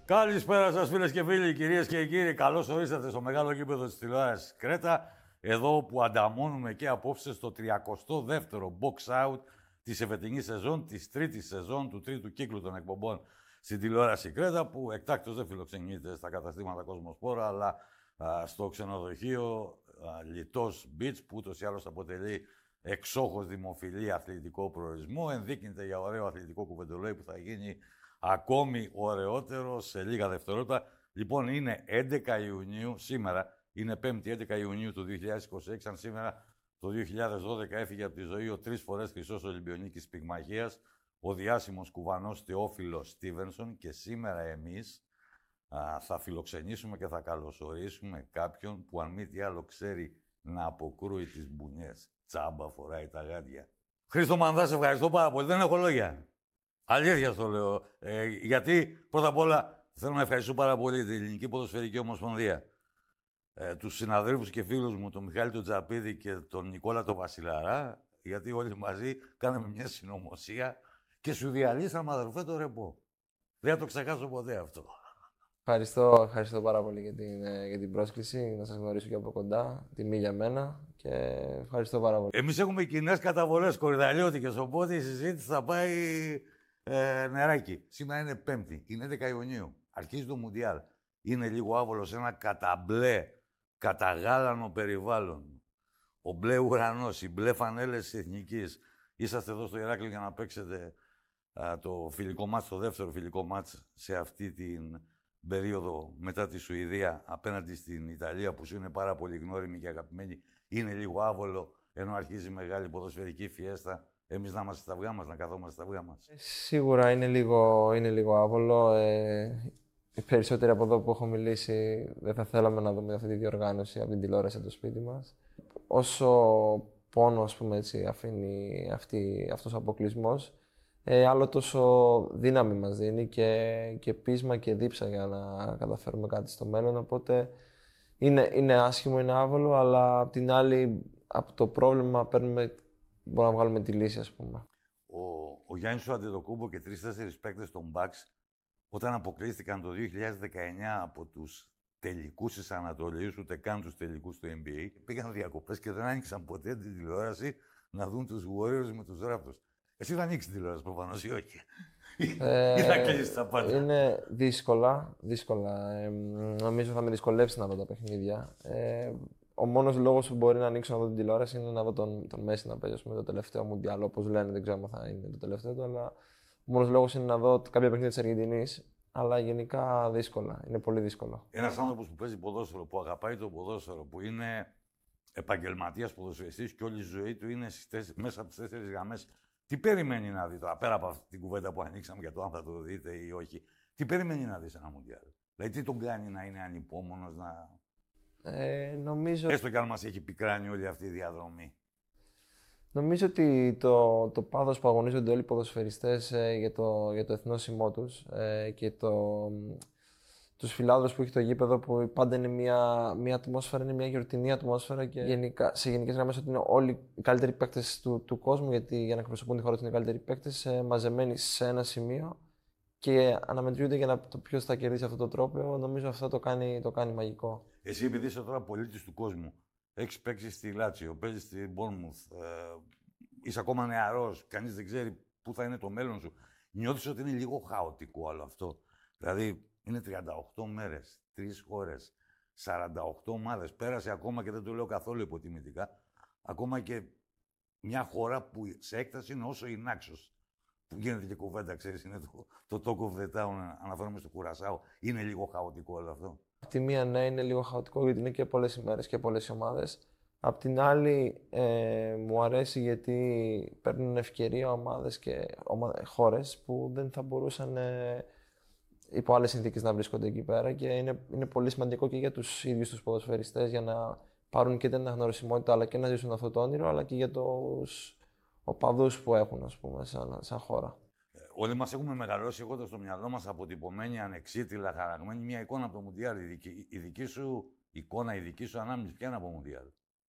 Καλησπέρα σας φίλες και φίλοι, κυρίες και κύριοι. Καλώς ορίσατε στο μεγάλο γήπεδο της τηλεόρασης Κρέτα. Εδώ που ανταμώνουμε και απόψε στο 32ο box out της εφετινής σεζόν, της τρίτης σεζόν, του τρίτου κύκλου των εκπομπών στην τηλεόραση Κρέτα, που εκτάκτως δεν φιλοξενείται στα καταστήματα Κοσμοσπόρα, αλλά στο ξενοδοχείο Λιτός Beach, που ούτως ή άλλως αποτελεί εξόχως δημοφιλή αθλητικό προορισμό. Ενδείκνυται για ωραίο αθλητικό κουβεντολόι που θα γίνει ακόμη ωραιότερο σε λίγα δευτερόλεπτα. Λοιπόν, είναι 11 Ιουνίου, σήμερα, είναι 5η 11 Ιουνίου του 2026, αν σήμερα το 2012 έφυγε από τη ζωή ο 3 φορές χρυσός Ολυμπιονίκης πυγμαχίας, ο διάσημος κουβανός Θεόφιλος Στίβενσον, και σήμερα εμείς θα φιλοξενήσουμε και θα καλωσορίσουμε κάποιον που αν μη τι άλλο ξέρει να αποκρούει τις μπουνιές. Τσάμπα φοράει τα γάντια. Χρήστο Μανδά, σε ευχαριστώ πάρα πολύ. Δεν έχω λόγια. Αλήθεια το λέω. Γιατί πρώτα απ' όλα θέλω να ευχαριστήσω πάρα πολύ την Ελληνική Ποδοσφαιρική Ομοσπονδία. Τους συναδέλφους και φίλους μου, τον Μιχάλη τον Τζαπίδη και τον Νικόλα τον Βασιλαρά, γιατί όλοι μαζί κάναμε μια συνωμοσία και σου διαλύσαμε, αδερφέ, το ρεπό. Δεν θα το ξεχάσω ποτέ αυτό. Ευχαριστώ πάρα πολύ για την πρόσκληση, να σας γνωρίσω και από κοντά, τιμή για μένα και ευχαριστώ πάρα πολύ. Εμείς έχουμε κοινές καταβολές κορυδαλιώτικες, οπότε η συζήτηση θα πάει νεράκι. Σήμερα είναι Πέμπτη, είναι 11 Ιουνίου, αρχίζει το Μουντιάλ. Είναι λίγο άβολο σε ένα καταμπλε, καταγάλανο περιβάλλον. Ο μπλε ουρανός, οι μπλε φανέλες της Εθνικής. Είσαστε εδώ στο Ηράκλειο για να παίξετε το φιλικό μάτς, το δεύτερο φιλικό μάτς σε αυτή την περίοδο μετά τη Σουηδία απέναντι στην Ιταλία, που σου είναι πάρα πολύ γνώριμη και αγαπημένη. Είναι λίγο άβολο, ενώ αρχίζει η μεγάλη ποδοσφαιρική φιέστα. Εμείς να είμαστε στα αυγά μας, να καθόμαστε στα αυγά μας. Σίγουρα είναι λίγο άβολο. Οι περισσότεροι από εδώ που έχω μιλήσει δεν θα θέλαμε να δούμε αυτή τη διοργάνωση από την τηλεόραση από το σπίτι μας. Όσο πόνο, ας πούμε, έτσι, αφήνει αυτός ο αποκλεισμός, άλλο τόσο δύναμη μας δίνει και πείσμα και δίψα για να καταφέρουμε κάτι στο μέλλον. Οπότε είναι άσχημο, είναι άβολο, αλλά απ' την άλλη, από το πρόβλημα μπορούμε να βγάλουμε τη λύση, ας πούμε. Ο Γιάννης ο Αντετοκούμπο και 3-4 παίκτες των Bucks, όταν αποκλείστηκαν το 2019 από τους τελικούς της Ανατολής, ούτε καν τους τελικούς του NBA, πήγαν διακοπές και δεν άνοιξαν ποτέ την τηλεόραση να δουν τους Warriors με τους Raptors. Εσύ θα ανοίξεις την τηλεόραση προφανώς ή όχι? Ή θα κλείσεις τα πάντα? Είναι δύσκολα. Νομίζω θα με δυσκολεύσει να δω τα παιχνίδια. Ο μόνος λόγος που μπορεί να ανοίξω να δω την τηλεόραση είναι να δω τον Μέση να παίζει το τελευταίο Μουντιάλ, όπως λένε, δεν ξέρω αν θα είναι το τελευταίο του, αλλά ο μόνος λόγος είναι να δω κάποια παιχνίδια της Αργεντινής, αλλά γενικά δύσκολα. Είναι πολύ δύσκολο. Ένας άνθρωπος που παίζει ποδόσφαιρο, που αγαπάει το ποδόσφαιρο, που είναι επαγγελματίας ποδοσφαιριστής και όλη η ζωή του είναι μέσα από τις 4 γραμμές. Τι περιμένει να δει τώρα, πέρα από αυτή την κουβέντα που ανοίξαμε για το αν θα το δείτε ή όχι, τι περιμένει να δει σε ένα Μουντιάλ? Δηλαδή, τι τον κάνει να είναι ανυπόμονος, να. Νομίζω... Έστω κι αν μας έχει πικράνει όλη αυτή η διαδρομή. Νομίζω ότι το πάθος που αγωνίζονται όλοι οι ποδοσφαιριστές για το εθνόσημό τους και τους φιλάδρους που έχει το γήπεδο, που πάντα είναι μια ατμόσφαιρα, είναι μια γιορτινή ατμόσφαιρα και σε γενικές γραμμές ότι είναι όλοι οι καλύτεροι παίκτες του κόσμου, γιατί για να εκπροσωπούν τη χώρα τους είναι οι καλύτεροι παίκτες, μαζεμένοι σε ένα σημείο και αναμετριούνται για να το ποιος θα κερδίσει αυτό το τρόπο. Νομίζω αυτό το κάνει μαγικό. Εσύ, επειδή είσαι τώρα πολίτης του κόσμου, έχεις παίξει στη Λάτσιο, παίζεις στη Bournemouth, είσαι ακόμα νεαρός, κανείς δεν ξέρει πού θα είναι το μέλλον σου. Νιώθεις ότι είναι λίγο χαοτικό όλο αυτό? Δηλαδή, είναι 38 μέρες, 3 χώρες, 48 ομάδες. Πέρασε ακόμα, και δεν το λέω καθόλου υποτιμητικά, ακόμα και μια χώρα που σε έκταση είναι όσο η Νάξος. Που γίνεται και κουβέντα, ξέρεις, είναι το Talk of the Town, αναφέρομαι στο Κουρασάο. Είναι λίγο χαοτικό όλο αυτό? Απ' τη μία, ναι, είναι λίγο χαοτικό, γιατί είναι και πολλές ημέρες και πολλές ομάδες. Απ' την άλλη, μου αρέσει γιατί παίρνουν ευκαιρία ομάδες και χώρες που δεν θα μπορούσαν υπό άλλες συνθήκες να βρίσκονται εκεί πέρα, και είναι πολύ σημαντικό και για τους ίδιους τους ποδοσφαιριστές, για να πάρουν και την αναγνωρισιμότητα αλλά και να ζήσουν αυτό το όνειρο, αλλά και για τους οπαδούς που έχουν, ας πούμε, σαν χώρα. Όλοι μας έχουμε μεγαλώσει έχοντας στο μυαλό μας αποτυπωμένη, ανεξίτηλα, χαραγμένη μια εικόνα από το Μουντιάλ. Η δική σου εικόνα, η δική σου ανάμνηση ποια είναι από Μουντιάλ?